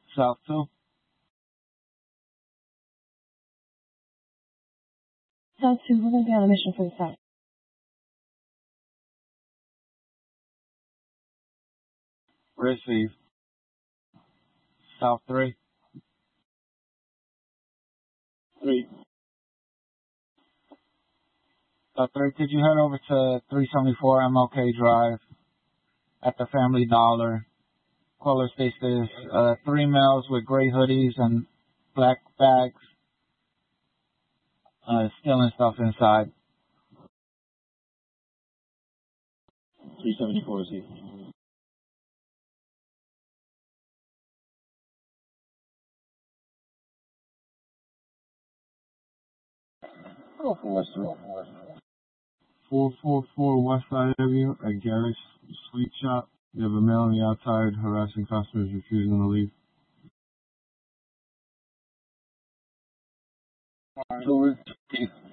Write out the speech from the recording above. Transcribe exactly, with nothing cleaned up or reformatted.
South two. South two, we're going to be on a mission for the south. Receive. South three. Three. South three, could you head over to three seventy-four M L K Drive at the Family Dollar? Caller states there's uh, three males with gray hoodies and black bags uh, stealing stuff inside. three seventy-four Z. Go for West Three. four forty-four West Side Avenue at Garrett's Sweet Shop. You have a male on the outside harassing customers refusing to leave. Two,